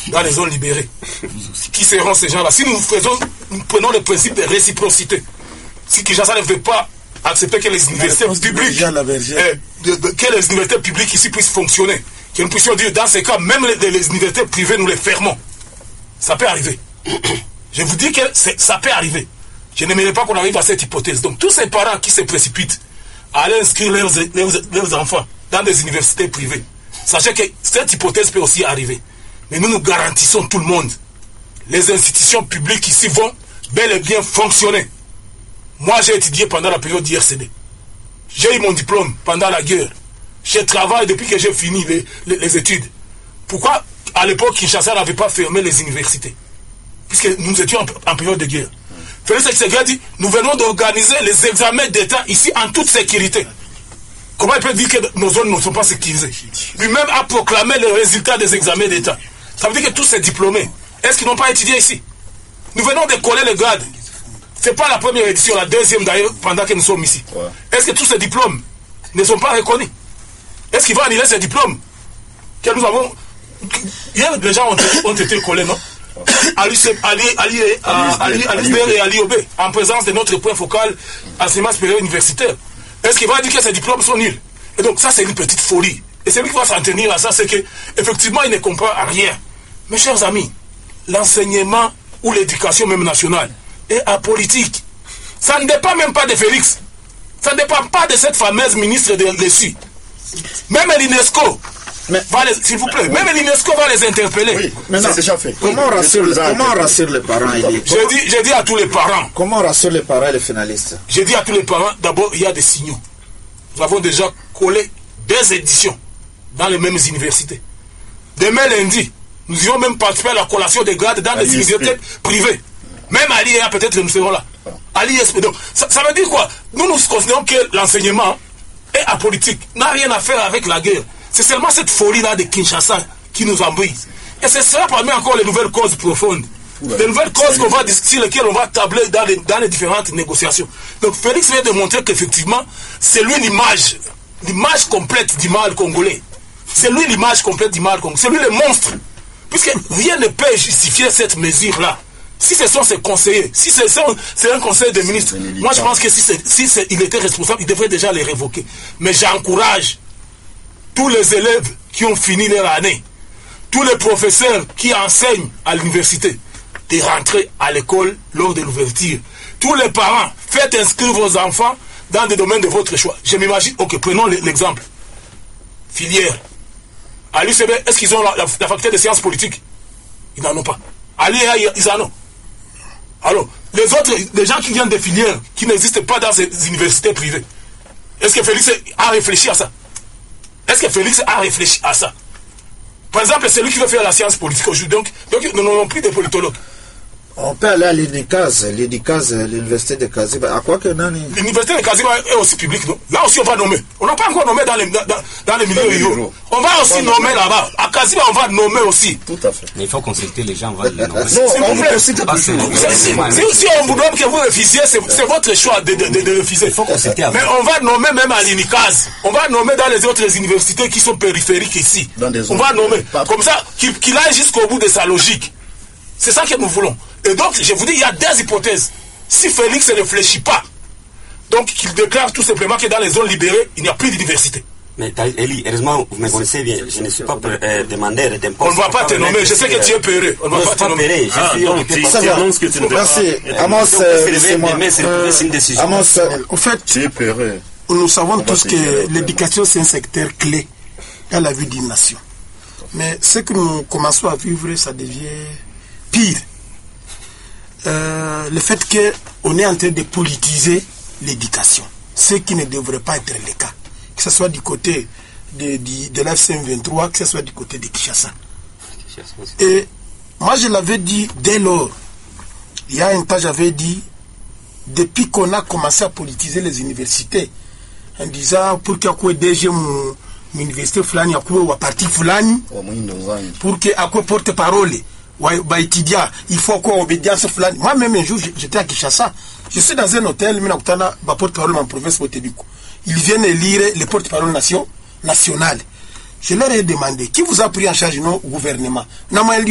dans les zones libérées. Qui seront ces gens-là? Si nous prenons le principe de réciprocité, si Kinshasa ne veut pas accepter que les universités publiques, que les universités publiques ici puissent fonctionner, que nous puissions dire dans ces cas, même les universités privées, nous les fermons. Ça peut arriver. Je vous dis que ça peut arriver. Je n'aimerais pas qu'on arrive à cette hypothèse. Donc tous ces parents qui se précipitent à aller inscrire leurs enfants dans des universités privées, sachez que cette hypothèse peut aussi arriver. Mais nous garantissons tout le monde. Les institutions publiques ici vont bel et bien fonctionner. Moi, j'ai étudié pendant la période d'IRCD. J'ai eu mon diplôme pendant la guerre. Je travaille depuis que j'ai fini les études. Pourquoi, à l'époque, Kinshasa n'avait pas fermé les universités? Puisque nous étions en période de guerre. Félix Tshisekedi dit, nous venons d'organiser les examens d'État ici en toute sécurité. Comment il peut dire que nos zones ne sont pas sécurisées? Lui-même a proclamé le résultat des examens d'État. Ça veut dire que tous ces diplômés, est-ce qu'ils n'ont pas étudié ici? Nous venons de coller les grades. Ce n'est pas la première édition, la deuxième d'ailleurs, pendant que nous sommes ici. Ouais. Est-ce que tous ces diplômes ne sont pas reconnus? Est-ce qu'ils vont annuler ces diplômes que nous avons? Hier, les gens ont été collés, non? À l'USBR et à l'IOB, en présence de notre point focal enseignement supérieur universitaire. Est-ce qu'il va dire que ces diplômes sont nuls? Et donc ça, c'est une petite folie. Et celui qui va s'en tenir à ça, c'est qu'effectivement, il ne comprend rien. Mes chers amis, l'enseignement ou l'éducation même nationale est apolitique. Ça ne dépend même pas de Félix. Ça ne dépend pas de cette fameuse ministre de l'ESU. Même l'UNESCO, s'il vous plaît, même l'UNESCO va les interpeller. Oui, mais c'est déjà fait. Comment on rassure les parents? J'ai dit à tous les parents. Comment on rassure les parents et les finalistes? J'ai dit à tous les parents, d'abord, il y a des signaux. Nous avons déjà collé 2 éditions dans les mêmes universités. Demain lundi, nous irons même participer à la collation des grades dans les universités privées. Même à l'IA, peut-être nous serons là. À l'ISP. Donc, ça veut dire quoi? Nous considérons que l'enseignement est apolitique, n'a rien à faire avec la guerre. C'est seulement cette folie-là de Kinshasa qui nous embrouille. Et c'est cela parmi encore les nouvelles causes profondes. Les nouvelles causes sur lesquelles on va tabler dans les différentes négociations. Donc Félix vient de montrer qu'effectivement, c'est lui l'image complète du mal congolais. C'est lui l'image complète du mal congolais. C'est lui le monstre. Puisque rien ne peut justifier cette mesure-là. Si ce sont ses conseillers, si c'est un conseil de ministre, moi je pense que il était responsable, il devrait déjà les révoquer. Mais j'encourage tous les élèves qui ont fini leur année, tous les professeurs qui enseignent à l'université, de rentrer à l'école lors de l'ouverture. Tous les parents, faites inscrire vos enfants dans des domaines de votre choix. Je m'imagine, ok, prenons l'exemple. Filière. À l'UCB, est-ce qu'ils ont la faculté de sciences politiques? Ils n'en ont pas. À l'IA, ils en ont. Alors, les gens qui viennent des filières, qui n'existent pas dans ces universités privées, est-ce que Félix a réfléchi à ça? Est-ce que Félix a réfléchi à ça? Par exemple, c'est lui qui veut faire la science politique aujourd'hui. Donc nous n'avons plus de politologues. On peut aller à l'UNICAS, l'université de Kaziba. À quoi que l'université de Kaziba est aussi publique, non? Là aussi, on va nommer. On n'a pas encore nommé dans les milieux ruraux. On va aussi nommer là-bas. À Kaziba, on va nommer aussi. Tout à fait. Mais il faut consulter les gens avant de les nommer. S'il vous plaît. Si on vous donne que vous refusiez, c'est votre choix de refuser. Il faut consulter avant. Mais on va nommer même à l'UNICAS. On va nommer dans les autres universités qui sont périphériques ici. On va nommer. Comme ça, qu'il aille jusqu'au bout de sa logique. C'est ça que nous voulons. Et donc, je vous dis, il y a 2 hypothèses. Si Félix ne réfléchit pas, donc qu'il déclare tout simplement que dans les zones libérées, il n'y a plus d'université. Mais Eli, heureusement, vous me connaissez bien. Je ne suis pas demandeur d'impôt. On ne va pas te nommer. Je sais que tu es peureux. On ne va pas te nommer. Merci. Amos, en fait, nous savons tous que l'éducation, c'est un secteur clé dans la vie d'une nation. Mais ce que nous commençons à vivre, ça devient pire. Le fait qu'on est en train de politiser l'éducation, ce qui ne devrait pas être le cas, que ce soit du côté de l'AFC 23, que ce soit du côté de Kinshasa. Et moi je l'avais dit dès lors, il y a un temps j'avais dit, depuis qu'on a commencé à politiser les universités, en disant pour qu'il y ait deuxième université fulani, il y a parti fulani, pour qu'il y ait porte-parole. Il faut quoi obédience fulani. Moi-même un jour j'étais à Kinshasa, je suis dans un hôtel, porte-parole en province Botebiko. Ils viennent lire les porte-parole nationales. Je leur ai demandé qui vous a pris en charge, non, au gouvernement.